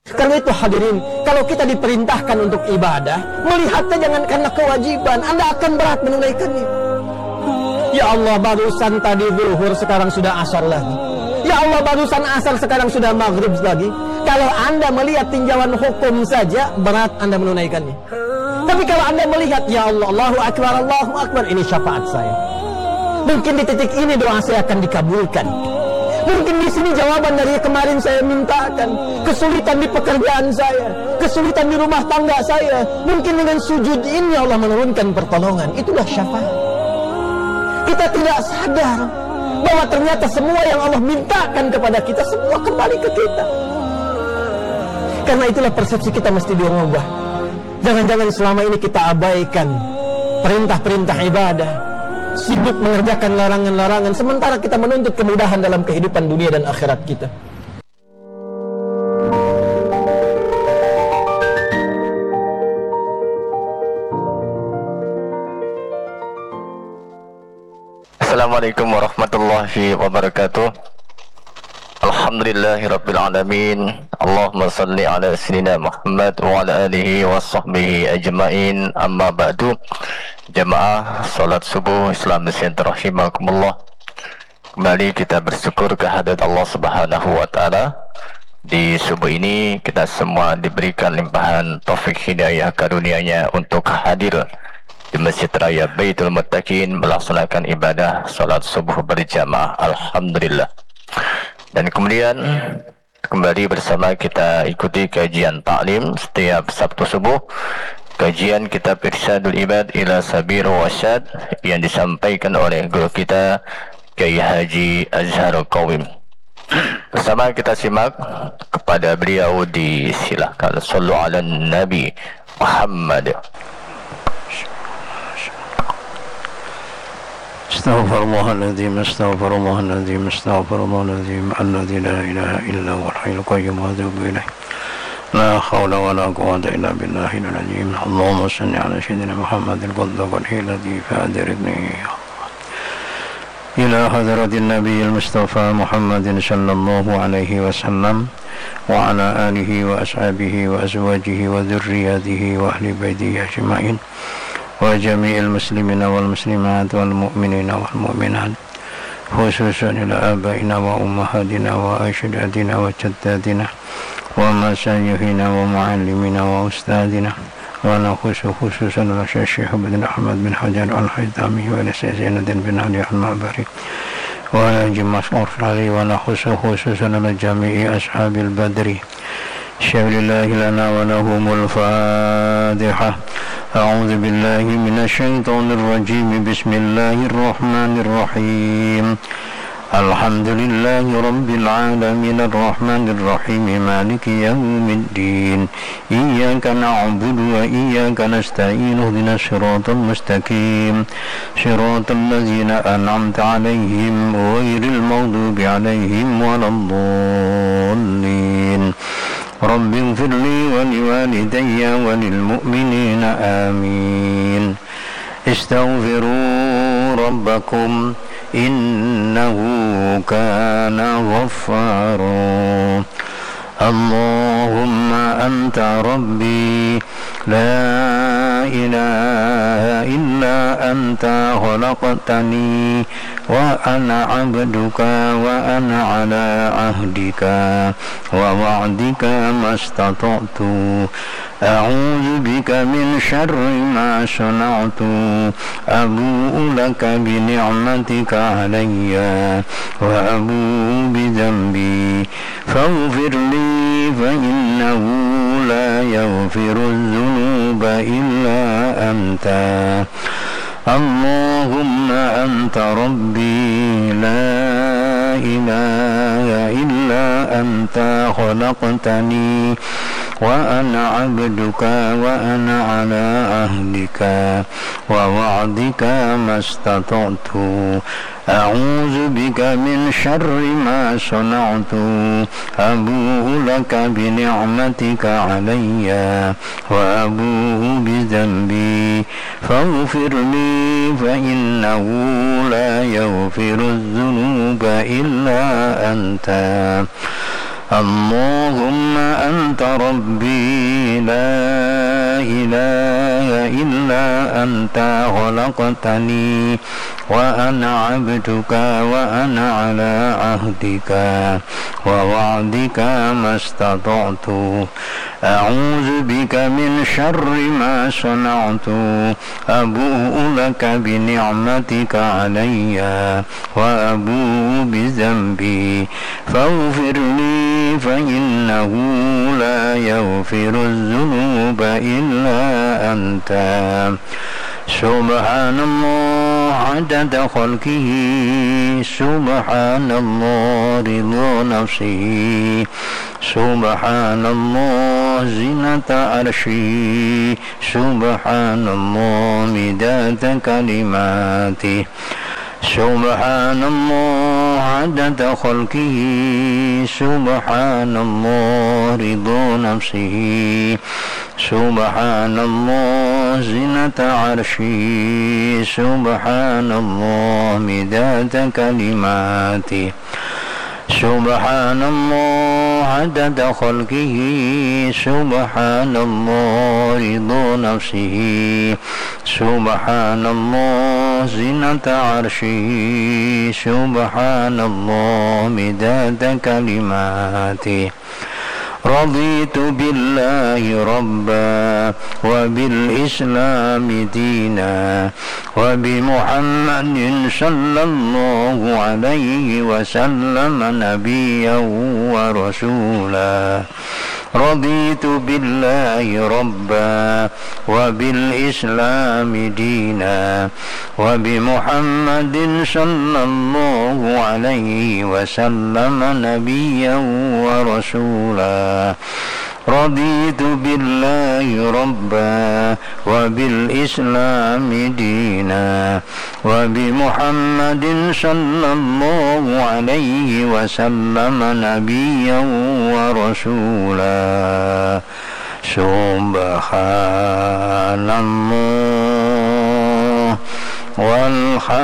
Karena itu hadirin, kalau kita diperintahkan untuk ibadah, melihatnya jangan karena kewajiban, Anda akan berat menunaikannya. Ya Allah, barusan tadi zuhur, sekarang sudah asar lagi. Ya Allah, barusan asar, sekarang sudah maghrib lagi. Kalau Anda melihat tinjauan hukum saja, berat Anda menunaikannya. Tapi kalau Anda melihat, ya Allah, Allahu Akbar, ini syafaat saya. Mungkin di titik ini doa saya akan dikabulkan. Mungkin di sini jawaban dari kemarin saya mintakan. Kesulitan di pekerjaan saya, kesulitan di rumah tangga saya. Mungkin dengan sujud ini Allah menurunkan pertolongan. Itulah syafaat. Kita tidak sadar bahwa ternyata semua yang Allah mintakan kepada kita, semua kembali ke kita. Karena itulah persepsi kita mesti dirubah. Jangan-jangan selama ini kita abaikan perintah-perintah ibadah, sibuk mengerjakan larangan-larangan, sementara kita menuntut kemudahan dalam kehidupan dunia dan akhirat kita. Assalamualaikum warahmatullahi wabarakatuh. Alhamdulillahirabbil alamin. Allahumma salli ala sayyidina Muhammad wa ala alihi wa sahbihi ajmain. Amma ba'du. Jamaah salat subuh Islam Center rahimakumullah. Kembali kita bersyukur kehadirat Allah Subhanahu wa taala. Di subuh ini kita semua diberikan limpahan taufik hidayah karunia-Nya untuk hadir di Masjid Raya Baitul Muttaqin melaksanakan ibadah salat subuh berjamaah. Alhamdulillah. Dan kemudian kembali bersama kita ikuti kajian taklim setiap Sabtu subuh, kajian kitab Irsyadul Ibad ila Sabil Rasyad yang disampaikan oleh guru kita Kiai Haji Azhar Qawim. Bersama kita simak kepada beliau, disilahkan. Sallu ala Nabi Muhammad. Astaghfirullahaladzim, astaghfirullahaladzim, astaghfirullahaladzim, alladzi la ilaha illa huwal hayyul qayyum wa atubu ilaih. La hawla wa la quwwata illa billahil azim. Allahumma shalli ala sayyidina Muhammadil qadda wal hilati fa'adridni ila hadratin nabiyil mustafa Muhammadin sallallahu alaihi wasallam wa ala alihi wa ashabihi wa azwajihi wa dhurriyyatihi wa ahli baitihi ajma'in wa jami'il muslimina wal muslimat wal mu'minina wal mu'minat, khususan ila abaina wa ummahatina wa ajdadina wa jaddatina wa masyayihina wa muallimina wa ustadina, wa nakhusu khususan ila Syekh bin Ahmad bin Hajar al-Haytami wa ila Zainudin bin Ali al-Ma'bari wa ala Jimas Urfali, wa nakhusu khususan ila jami'i ashabil badri. Syawlillahi lana wa lahumul Fatihah. أعوذ بالله من الشيطان الرجيم. بسم الله الرحمن الرحيم. الحمد لله رب العالمين الرحمن الرحيم مالك يوم الدين. إياك نعبد وإياك نستعين اهدنا الصراط المستقيم صراط الذين أنعمت عليهم غير المغضوب عليهم ولا الضالين. رب اغفر لي ولوالدي وللمؤمنين آمين. استغفروا ربكم إنه كان غفارا. اللهم أنت ربي لا إله إلا أنت خلقتني وأنا عبدك وأنا على عهدك ووعدك ما استطعت. أعوذ بك من شر ما صنعت. أبوء لك بنعمتك علي وأبوء بذنبي فاغفر لي فإنه لا يغفر الذنوب إلا أنت. اللهم أنت ربي لا إله إلا أنت خلقتني وأنا عبدك وأنا على عهدك ووعدك ما استطعت. أعوذ بك من شر ما صنعت. أبوء لك بنعمتك علي وأبوء بذنبي فاغفر لي فإنه لا يغفر الذنوب إلا أنت. اللهم أنت ربي لا إله إلا أنت خلقتني وأنا عبدك وأنا على عهدك ووعدك ما استطعت أعوذ بك من شر ما صنعت أبوء لك بنعمتك علي وأبوء بذنبي فاغفر لي فإنه لا يغفر الذنوب إلا أنت سبحان الله عدد خلقه سبحان الله رضا نفسه سبحان الله زينة عرشه سبحان الله مداد كلماته سبحان الله عدد خلقه سبحان الله رضا نفسه سبحان الله زينة عرشه سبحان الله مداد كلماته سبحان الله عدد خلقه سبحان الله رضا نفسه سبحان الله زينة عرشه سبحان الله مداد كلماته رضيت بالله ربا وبالإسلام دينا وبمحمد صلى الله عليه وسلم نبيا ورسولا رضيت بالله ربا وبالإسلام دينا وبمحمد صلى الله عليه وسلم نبيا ورسولا رضيت بالله ربا وبالإسلام دينا وبمحمد صلى الله عليه وسلم نبيا ورسولا سبحان الله والحمد